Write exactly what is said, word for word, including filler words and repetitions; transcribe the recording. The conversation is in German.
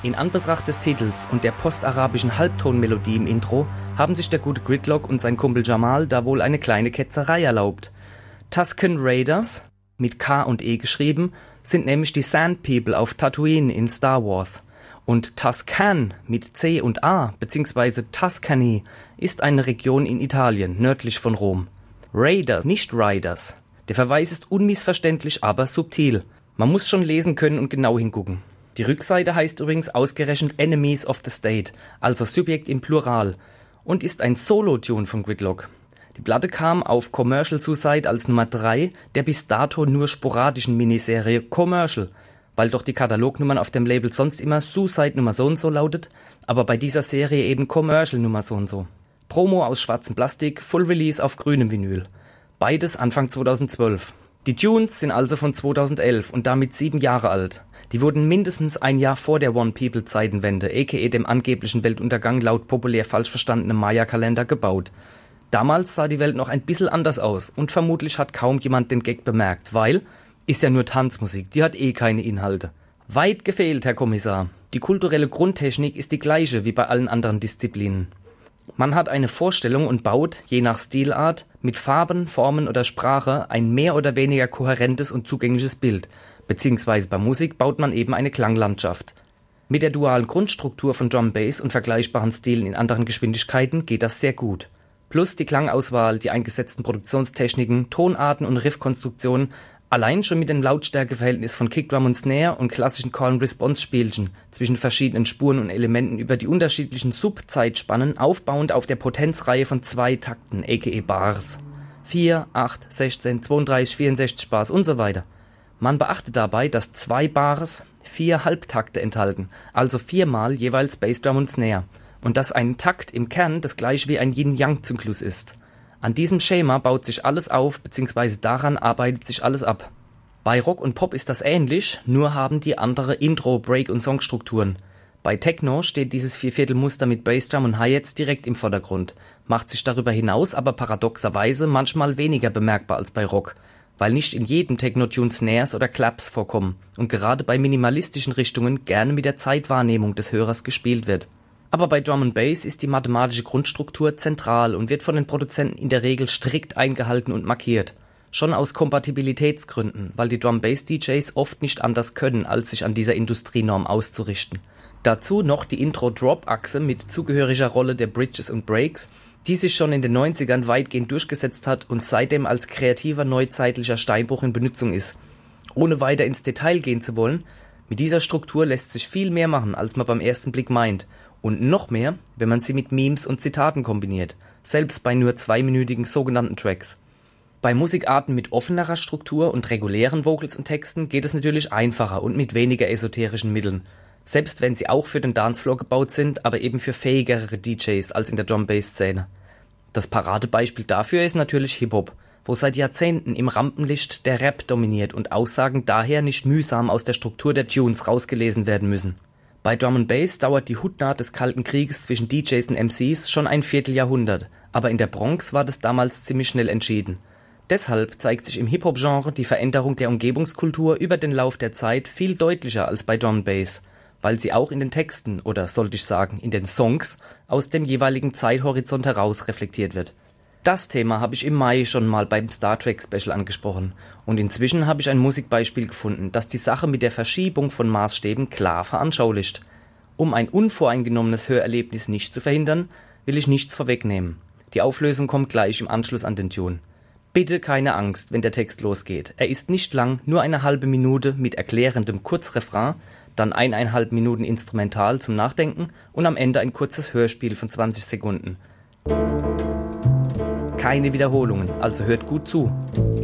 In Anbetracht des Titels und der postarabischen Halbtonmelodie im Intro haben sich der gute Gridlock und sein Kumpel Jamal da wohl eine kleine Ketzerei erlaubt. Tusken Raiders, mit K und E geschrieben, sind nämlich die Sand People auf Tatooine in Star Wars. Und Tuscan mit C und A bzw. Tuscany ist eine Region in Italien, nördlich von Rom. Raider, nicht Riders. Der Verweis ist unmissverständlich, aber subtil. Man muss schon lesen können und genau hingucken. Die Rückseite heißt übrigens ausgerechnet Enemies of the State, also Subjekt im Plural, und ist ein Solo-Tune von Gridlock. Die Platte kam auf Commercial Suicide als Nummer drei der bis dato nur sporadischen Miniserie Commercial, weil doch die Katalognummern auf dem Label sonst immer Suicide Nummer so und so lautet, aber bei dieser Serie eben Commercial Nummer so und so. Promo aus schwarzem Plastik, Full Release auf grünem Vinyl. Beides Anfang zweitausendzwölf. Die Tunes sind also von zweitausendelf und damit sieben Jahre alt. Die wurden mindestens ein Jahr vor der One-People-Zeitenwende, aka dem angeblichen Weltuntergang laut populär falsch verstandenem Maya-Kalender, gebaut. Damals sah die Welt noch ein bisschen anders aus und vermutlich hat kaum jemand den Gag bemerkt, weil, ist ja nur Tanzmusik, die hat eh keine Inhalte. Weit gefehlt, Herr Kommissar. Die kulturelle Grundtechnik ist die gleiche wie bei allen anderen Disziplinen. Man hat eine Vorstellung und baut, je nach Stilart, mit Farben, Formen oder Sprache ein mehr oder weniger kohärentes und zugängliches Bild, beziehungsweise bei Musik baut man eben eine Klanglandschaft. Mit der dualen Grundstruktur von Drum Bass und vergleichbaren Stilen in anderen Geschwindigkeiten geht das sehr gut. Plus die Klangauswahl, die eingesetzten Produktionstechniken, Tonarten und Riffkonstruktionen, allein schon mit dem Lautstärkeverhältnis von Kickdrum und Snare und klassischen Call-and-Response-Spielchen zwischen verschiedenen Spuren und Elementen über die unterschiedlichen Sub-Zeitspannen aufbauend auf der Potenzreihe von zwei Takten, aka Bars. vier, acht, sechzehn, zweiunddreißig, vierundsechzig Bars und so weiter. Man beachte dabei, dass zwei Bars vier Halbtakte enthalten, also viermal jeweils Bassdrum und Snare, und dass ein Takt im Kern das gleiche wie ein Yin-Yang-Zyklus ist. An diesem Schema baut sich alles auf, beziehungsweise daran arbeitet sich alles ab. Bei Rock und Pop ist das ähnlich, nur haben die andere Intro-, Break- und Songstrukturen. Bei Techno steht dieses Vierviertelmuster mit Bassdrum und Hi-Hats direkt im Vordergrund, macht sich darüber hinaus aber paradoxerweise manchmal weniger bemerkbar als bei Rock, weil nicht in jedem Techno-Tune Snares oder Claps vorkommen und gerade bei minimalistischen Richtungen gerne mit der Zeitwahrnehmung des Hörers gespielt wird. Aber bei Drum and Bass ist die mathematische Grundstruktur zentral und wird von den Produzenten in der Regel strikt eingehalten und markiert. Schon aus Kompatibilitätsgründen, weil die Drum-Bass-D Js oft nicht anders können, als sich an dieser Industrienorm auszurichten. Dazu noch die Intro-Drop-Achse mit zugehöriger Rolle der Bridges und Breaks, die sich schon in den neunzigern weitgehend durchgesetzt hat und seitdem als kreativer neuzeitlicher Steinbruch in Benutzung ist. Ohne weiter ins Detail gehen zu wollen, mit dieser Struktur lässt sich viel mehr machen, als man beim ersten Blick meint. Und noch mehr, wenn man sie mit Memes und Zitaten kombiniert, selbst bei nur zweiminütigen sogenannten Tracks. Bei Musikarten mit offenerer Struktur und regulären Vocals und Texten geht es natürlich einfacher und mit weniger esoterischen Mitteln. Selbst wenn sie auch für den Dancefloor gebaut sind, aber eben für fähigere D Js als in der Drum-Bass-Szene. Das Paradebeispiel dafür ist natürlich Hip-Hop, wo seit Jahrzehnten im Rampenlicht der Rap dominiert und Aussagen daher nicht mühsam aus der Struktur der Tunes rausgelesen werden müssen. Bei Drum and Bass dauert die Hutnaht des Kalten Krieges zwischen D Js und M Cs schon ein Vierteljahrhundert, aber in der Bronx war das damals ziemlich schnell entschieden. Deshalb zeigt sich im Hip-Hop-Genre die Veränderung der Umgebungskultur über den Lauf der Zeit viel deutlicher als bei Drum and Bass, weil sie auch in den Texten, oder sollte ich sagen, in den Songs, aus dem jeweiligen Zeithorizont heraus reflektiert wird. Das Thema habe ich im Mai schon mal beim Star Trek Special angesprochen und inzwischen habe ich ein Musikbeispiel gefunden, das die Sache mit der Verschiebung von Maßstäben klar veranschaulicht. Um ein unvoreingenommenes Hörerlebnis nicht zu verhindern, will ich nichts vorwegnehmen. Die Auflösung kommt gleich im Anschluss an den Tune. Bitte keine Angst, wenn der Text losgeht. Er ist nicht lang, nur eine halbe Minute mit erklärendem Kurzrefrain, dann eineinhalb Minuten Instrumental zum Nachdenken und am Ende ein kurzes Hörspiel von zwanzig Sekunden. Keine Wiederholungen, also hört gut zu.